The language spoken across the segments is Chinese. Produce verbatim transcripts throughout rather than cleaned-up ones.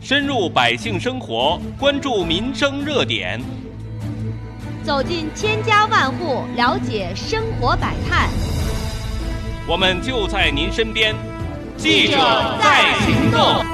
深入百姓生活，关注民生热点， 走进千家万户，了解生活百态。 我们就在您身边，记者在行动。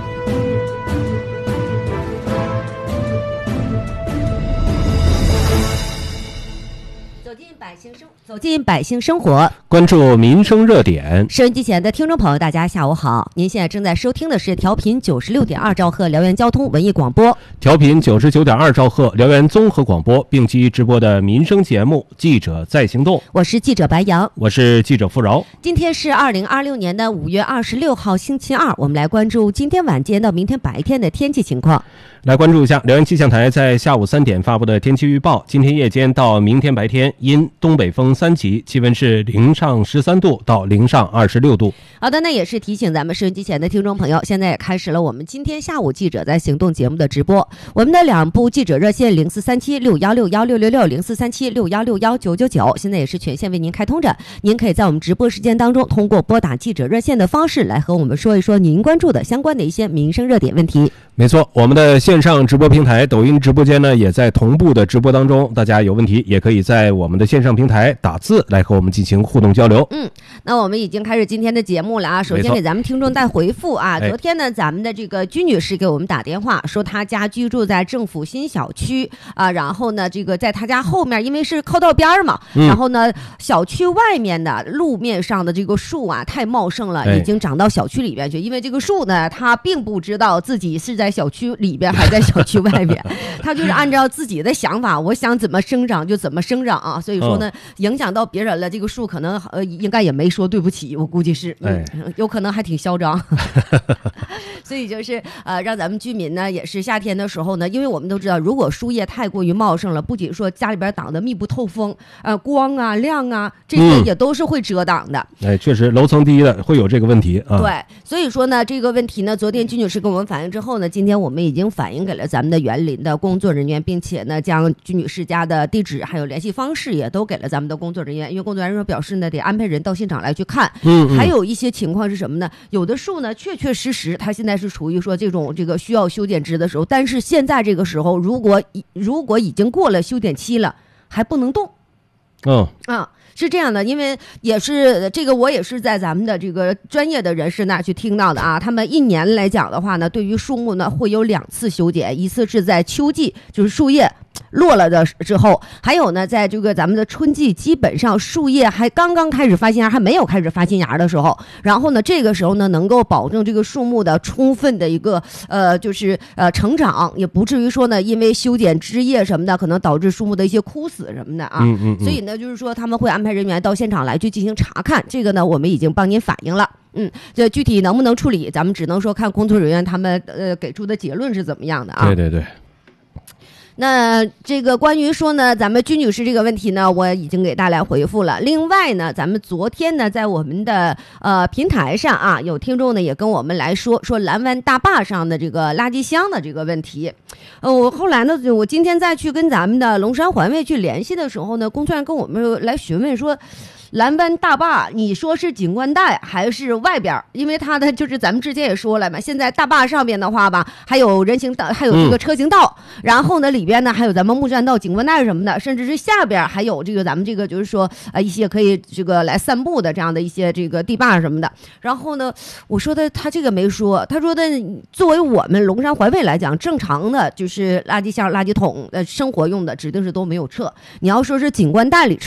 走进百姓生，走进百姓生活， 关注民生热点。 收音机前的听众朋友，大家下午好！您现在正在收听的是调频九十六点二兆赫辽源交通文艺广播， 调频九十九点二兆赫辽源综合广播并机直播的民生节目《记者在行动》。 我是记者白杨， 我是记者付柔。 今天是二零二六年的五月二十六号，星期二。我们来关注今天晚间到明天白天的天气情况。 来关注一下辽源气象台在下午三点发布的天气预报。今天夜间到明天白天，因东北风三级，气温是零上十三度到零上二十六度。 好的，那也是提醒咱们收音机前的听众朋友，现在也开始了我们今天下午记者在行动节目的直播。我们的两部记者热线零四三七六幺六幺六六六零四三七六幺六幺九九九，现在也是全线为您开通着。您可以在我们直播时间当中，通过拨打记者热线的方式来和我们说一说您关注的相关的一些民生热点问题。 没错，我们的线上直播平台抖音直播间呢也在同步的直播当中，大家有问题也可以在我们的线上平台打字来和我们进行互动交流。 嗯，那我们已经开始今天的节目了啊。首先给咱们听众带回复啊，昨天呢咱们的这个居女士给我们打电话说，她家居住在政府新小区啊，然后呢这个在她家后面，因为是靠道边嘛、嗯、然后呢小区外面的路面上的这个树啊太茂盛了，已经长到小区里边去。因为这个树呢，她并不知道自己是在小区里边还在小区外边，她就是按照自己的想法，我想怎么生长就怎么生长啊，所以说呢、嗯、影响到别人了，这个树可能呃应该也没说对不起，我估计是、嗯哎、有可能还挺嚣张所以就是呃让咱们居民呢也是夏天的时候呢，因为我们都知道，如果树叶太过于茂盛了，不仅说家里边挡得密不透风，呃光啊亮啊这些也都是会遮挡的、 嗯、哎，确实楼层低的会有这个问题啊。 对，所以说呢这个问题呢，昨天居女士跟我们反映之后呢，今天我们已经反映给了咱们的园林的工作人员，并且呢将居女士家的地址还有联系方式也都给了咱们的工作人员，因为工作人员表示呢得安排人到现场来去看。嗯, 嗯还有一些情况是什么呢，有的树呢确确实实它现在是处于说这种这个需要修剪枝的时候，但是现在这个时候如果如果已经过了修剪期了还不能动。 嗯啊是这样的，因为也是这个我也是在咱们的这个专业的人士那去听到的啊，他们一年来讲的话呢，对于树木呢会有两次修剪，一次是在秋季，就是树叶落了的之后，还有呢在这个咱们的春季，基本上树叶还刚刚开始发新芽，还没有开始发新芽的时候，然后呢这个时候呢能够保证这个树木的充分的一个呃就是呃成长，也不至于说呢因为修剪枝叶什么的可能导致树木的一些枯死什么的啊。 嗯嗯嗯所以呢就是说他们会安排人员到现场来去进行查看，这个呢我们已经帮您反映了。嗯，这具体能不能处理，咱们只能说看工作人员他们呃给出的结论是怎么样的啊。 对对对。 那这个关于说呢咱们居女士这个问题呢，我已经给大家回复了。另外呢，咱们昨天呢在我们的呃平台上啊，有听众呢也跟我们来说说蓝湾大坝上的这个垃圾箱的这个问题。呃我后来呢我今天再去跟咱们的龙山环卫去联系的时候呢，工作人员跟我们来询问说，蓝湾大坝你说是景观带还是外边？因为它的就是咱们之前也说了嘛，现在大坝上面的话吧，还有人行道，还有这个车行道、嗯、然后呢里边呢还有咱们木栈道、景观带什么的，甚至是下边还有这个咱们这个就是说呃一些可以这个来散步的这样的一些这个地坝什么的。然后呢我说的他这个没说，他说的作为我们龙山环卫来讲，正常的就是垃圾箱、垃圾桶呃生活用的指定是都没有撤，你要说是景观带里撤